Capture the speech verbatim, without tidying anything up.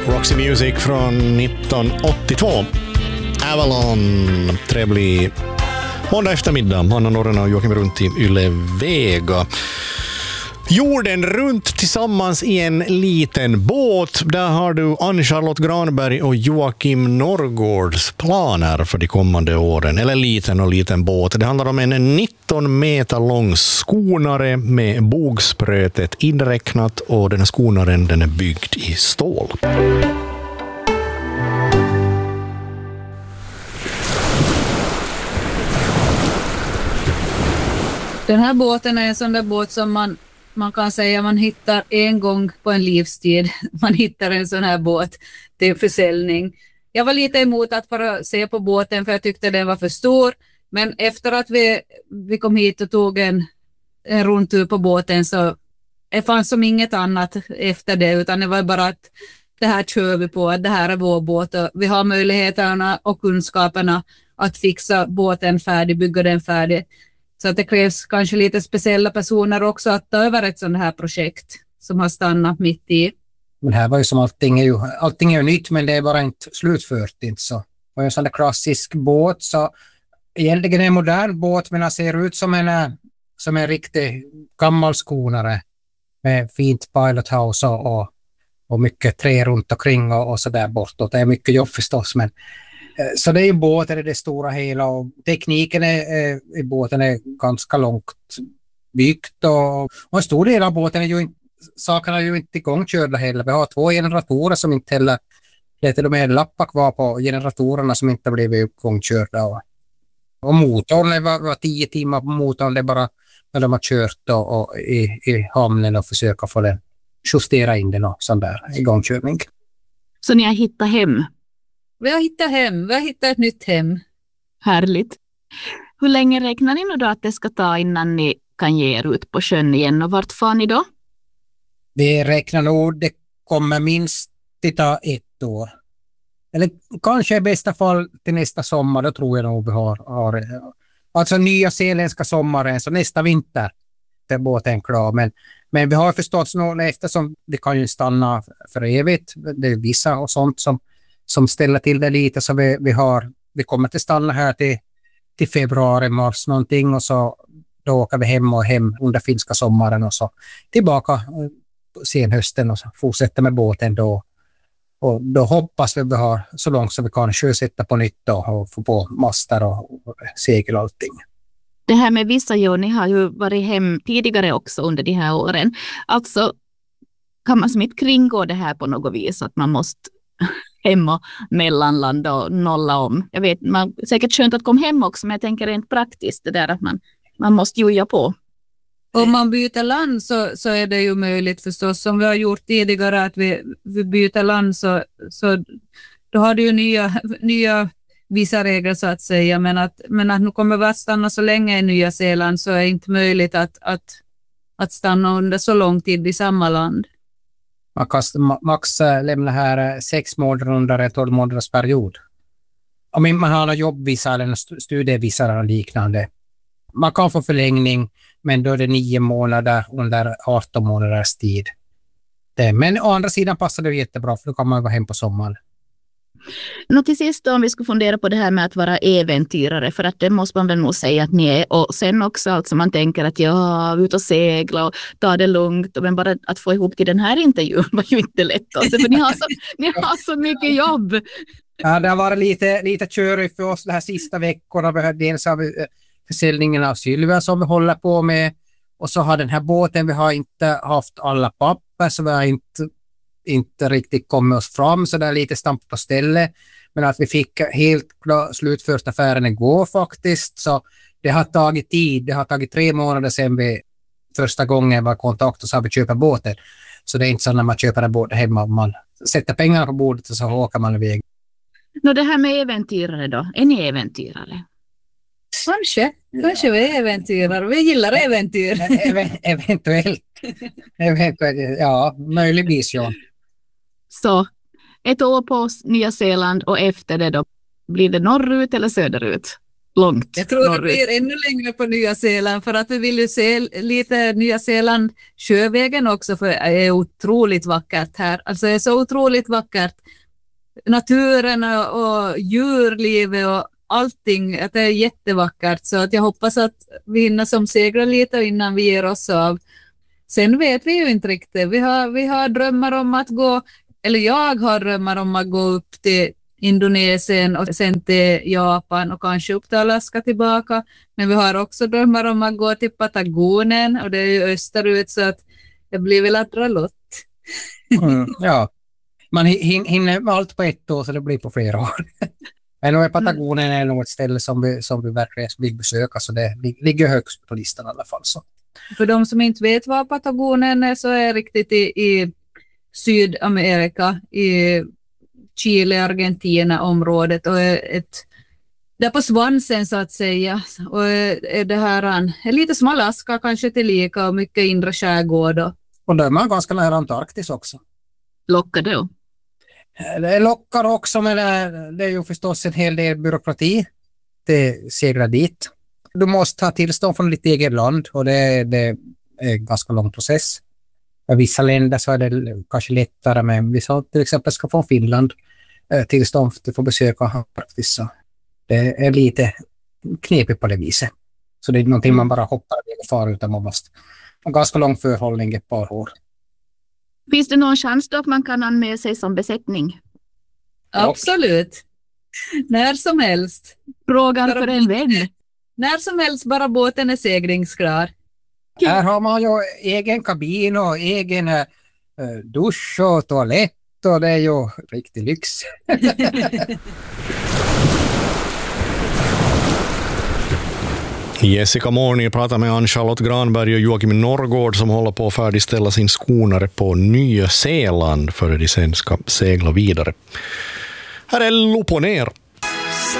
Roxy Music från nittonhundraåttiotvå. Avalon, trevlig måndag eftermiddag. Anna Norrena och Joakim Runt i Yle Vega. Jorden runt tillsammans i en liten båt. Där har du Ann-Charlotte Granberg och Joakim Norrgårds planer för de kommande åren. Eller liten och liten båt. Det handlar om en nitton meter lång skonare med bogsprötet inräknat, och den här skonaren den är byggd i stål. Den här båten är en sån där båt som man Man kan säga man hittar en gång på en livstid. Man hittar en sån här båt till försäljning. Jag var lite emot att bara se på båten för jag tyckte den var för stor. Men efter att vi, vi kom hit och tog en, en rundtur på båten så det fanns som inget annat efter det. Utan det var bara att det här kör vi på. Det här är vår båt och vi har möjligheterna och kunskaperna att fixa båten färdig, bygga den färdig. Så att det krävs kanske lite speciella personer också att ta över ett sådant här projekt som har stannat mitt i. Men här var ju som allting är ju, allting är ju nytt, men det är bara inte slutfört inte så. Det var en sån där klassisk båt, så egentligen en modern båt, men den ser ut som en, som en riktig gammal skonare med fint pilot house och, och, och mycket trä runt omkring och, och så där bortåt. Det är mycket jobb förstås, men så det är ju båten i det stora hela, och tekniken är, i båten är ganska långt byggt, och, och en stor del av båten är ju inte, sakerna är ju inte igångkörda heller. Vi har två generatorer som inte heller, det är till och med lappar kvar på generatorerna som inte har blivit igångkörda, och, och motorn var, var tio timmar på motorn, det är bara när de har kört och, och i, i hamnen och försöka få den, justera in den och sån där igångkörning. Så ni har hittat hem? Vi har hittat hem, vi har hittat ett nytt hem. Härligt. Hur länge räknar ni nu då att det ska ta innan ni kan ge er ut på sjön igen, och vart far ni då? Vi räknar nog, det kommer minst att ta ett år. Eller kanske i bästa fall till nästa sommar, då tror jag nog vi har. har alltså nya zeeländska sommaren, så nästa vinter är båten klar. Men, men vi har förstås nog, eftersom vi kan ju stanna för evigt, det är vissa och sånt som som ställer till det lite, så vi, vi har vi kommer att stanna här till, till februari, mars någonting, och så då åker vi hem och hem under finska sommaren och så tillbaka sen hösten och så fortsätter med båten då, och då hoppas vi vi har så långt så vi kan sjösätta på nytt då, och få på master och, och segel och allting. Det här med vissa jo, ni har ju varit hem tidigare också under de här åren. Alltså kan man som inte kringgå det här på något vis, att man måste hem och mellanlanda och nolla om. Jag vet, man säkert skönt att komma hem också, men jag tänker rent praktiskt det där att man, man måste joja på. Om man byter land så, så är det ju möjligt förstås, som vi har gjort tidigare, att vi, vi byter land så, så då har du ju nya, nya vissa regler så att säga, men att, men att nu kommer vi att stanna så länge i Nya Zeeland så är det inte möjligt att, att, att stanna under så lång tid i samma land. Man kan max lämna här sex månader under en tolv månaders period. Om man har en jobbvisa eller en studievisa eller liknande. Man kan få förlängning, men då är det nio månader under arton månaders tid. Det, men å andra sidan passar det jättebra, för då kan man vara hem på sommaren. Nå till sist då, om vi ska fundera på det här med att vara äventyrare, för att det måste man väl nog säga att ni är, och sen också alltså man tänker att ja, ut och segla och ta det lugnt, men bara att få ihop till den här intervjun var ju inte lätt alltså, för ni har så, ni har så mycket jobb. Ja, det har varit lite, lite körigt för oss de här sista veckorna. Vi har dels av försäljningen av Sylvia som vi håller på med, och så har den här båten, vi har inte haft alla papper, så vi har inte inte riktigt kommit oss fram, så det är lite stamp på stället, men att vi fick helt klart slutfört affären igår faktiskt, så det har tagit tid, det har tagit tre månader sedan vi första gången var kontakt och så har vi köpt båten, så det är inte så när man köper en båt hemma, man sätter pengar på bordet och så åker man iväg. Nå det här med äventyrare då, är ni äventyrare? Kanske, kanske vi är äventyrare, vi gillar äventyr. Ev- eventuellt, eventuellt, ja, möjligtvis ja. Så ett år på Nya Zeeland, och efter det då blir det norrut eller söderut? långt Jag tror det norrut. blir ännu längre på Nya Zeeland för att vi vill ju se lite Nya Zeeland sjövägen också för det är otroligt vackert här. Alltså det är så otroligt vackert. Naturen och, och djurlivet och allting, att det är jättevackert så att jag hoppas att vi hinner som seglar lite innan vi ger oss av. Sen vet vi ju inte riktigt. Vi har, vi har drömmar om att gå, eller jag har drömmar om att gå upp till Indonesien och sen till Japan och kanske upp till Alaska tillbaka. Men vi har också drömmar om att gå till Patagonien och det är ju österut så att det blir väl att dra lott. Mm, ja, man hin- hinner med allt på ett år så det blir på flera år. Men nu är Patagonien är något ställe som vi, som vi verkligen vill besöka så det ligger högst på listan i alla fall. Så. För de som inte vet vad Patagonien är så är riktigt i, i Sydamerika, i Chile, Argentina området och ett, där på svansen så att säga och är det här är lite som Alaska kanske tillika och mycket inre skärgård. Och, och då är man ganska nära Antarktis också. Lockar det? Det lockar också men det är, det är ju förstås en hel del byråkrati det seglar dit. Du måste ha tillstånd från ditt eget land och det, det är en ganska lång process. I vissa länder så är det kanske lättare men vi sa till exempel ska få Finland tillstånd för att få besöka Antarktis så det är lite knepigt på det viset. Så det är någonting man bara hoppar och far utan man måste ha ganska lång förhållning ett par år. Finns det någon chans då att man kan anmäla sig som besättning? absolut. När som helst. Frågan för en vän. När som helst bara båten är seglingsklar. Här har man ju egen kabin och egen äh, dusch och toalett och det är ju riktig lyx. Jessica Morni pratar med Ann-Charlotte Granberg och Joakim Norrgård som håller på att färdigställa sin skonare på Nya Zeeland för att de sen ska segla vidare. Här är Lupo ner.